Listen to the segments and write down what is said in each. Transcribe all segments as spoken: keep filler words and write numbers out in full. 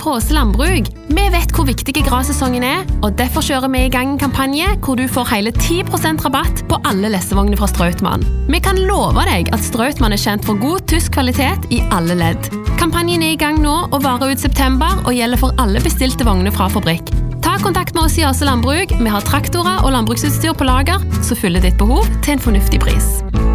fra Åse Landbruk. Vi vet hvor viktig grassesongen er, og derfor kjører vi i gang en kampanje hvor du får hele ti prosent rabatt på alle lessevogner fra Strautmann. Vi kan love deg at Strautmann er kjent for god tysk kvalitet i alle ledd. Kampanjen er i gang nå og varer ut september og gjelder for alle bestilte vogner fra fabrikk. Ta kontakt med oss i Åse Landbruk. Vi har traktorer og landbruksutstyr på lager, så fyller ditt behov til en fornuftig pris.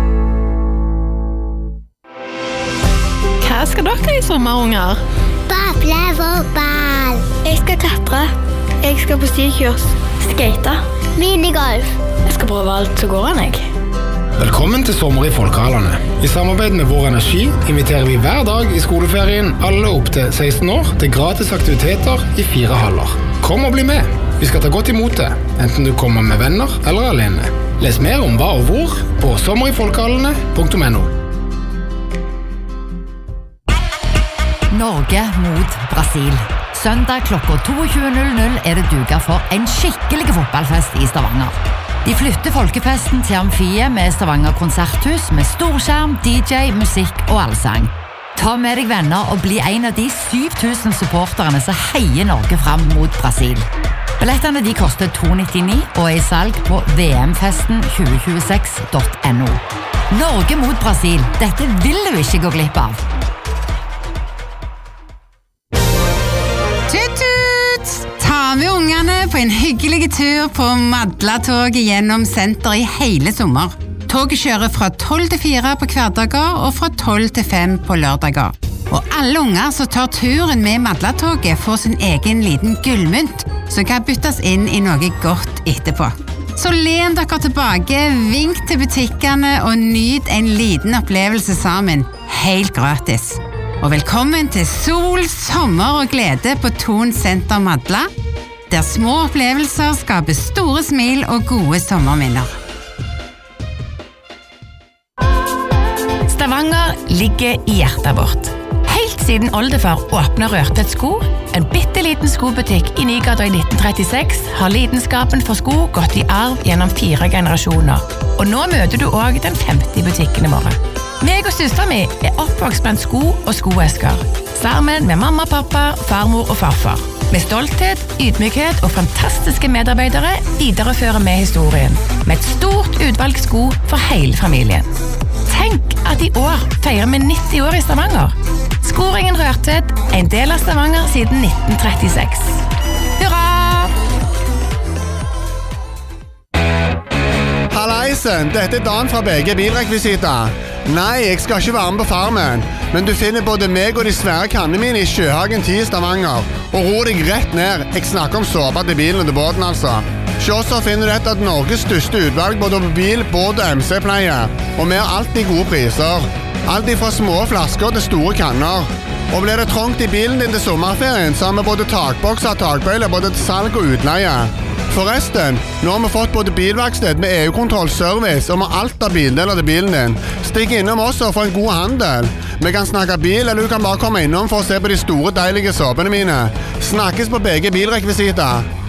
Hva skal dere i sommer, unger? Bable fotball. Jeg skal klatre. Jeg skal på stikurs. Skate. Minigolf. Jeg skal prøve alt som går an, jeg. Velkommen til Sommer i Folkehallene. I samarbeid med Vår Energi inviterer vi hver dag i skoleferien alle opp til seksten år til gratis aktiviteter i fire haller. Kom og bli med. Vi skal ta godt imot det, enten du kommer med venner eller alene. Les mer om hva og hvor på sommerifolkehallene punktum no. Norge mot Brasil. Søndag klokka tjueto null null er det duket for en skikkelig fotballfest i Stavanger. De flytter folkefesten til Amfiet med Stavanger konserthus med storskjerm, D J, musikk og allsang. Ta med deg venner og bli en av de syv tusen supporterne som heier Norge fram mot Brasil. Billettene de koster to nittini og er i salg på v m festen tjue tjueseks punktum no. Norge mot Brasil. Dette vil du ikke gå glipp av. Ta med ungene på en hyggelig tur på Madla-toget gjennom senter i hele sommer. Toget kjører fra tolv til fire på hverdager og fra tolv til fem på lørdager. Og alle unger som tar turen med Madla-toget får sin egen liten gullmynt som kan byttes inn i noe godt etterpå. Så len dere tilbake, vink til butikkene og nyt en liten opplevelse sammen, helt gratis. Og velkommen til sol, sommer og glede på Thon Senter Madla, der små opplevelser skaper store smil og gode sommerminner. Stavanger ligger i hjertet vårt. Helt siden oldefar åpnet Rørtvedt sko, en bitteliten skobutikk i Nygata i nitten trettiseks, har lidenskapen for sko gått i arv gjennom fire generasjoner. Og nå møter du også den femte i butikkene våre. Meg og søsteren min er oppvokst blant sko og skoesker, sammen med mamma, pappa, farmor og farfar. Med stolthet, ydmykhet og fantastiske medarbeidere viderefører vi historien, med et stort utvalg sko for hele familien. Tenk at i år feirer vi nitti år i Stavanger. Skoringen Rørtvedt, en del av Stavanger siden nitten trettiseks. Hurra! Hallaisen, dette er Dan fra B G Bilrekvisita. Nei, jeg skal ikke være med på farmen, men du finner både meg og de svære kannene mine i Sjøhagen ti i Stavanger. Og ro deg rett ned. Jeg snakker om såpa til bilen og til båten, altså. Hos oss finner du et av Norges største utvalg både på bil, båt og M C-pleie. Og vi har alltid gode priser. Alt fra små flasker til store kanner. Og blir det trångt i bilen din til sommerferien, så har vi både takbokser og takbøyler både til salg og utleie. Forresten, nå har vi fått både bilverksted med E U-kontroll, service og med alt av bildeler til bilen din. Stikk innom oss og få en god handel. Vi kan snakke bil, eller du kan bare komme innom for å se på de store, deilige såpene mine. Snakkes på B G Bilrekvisita.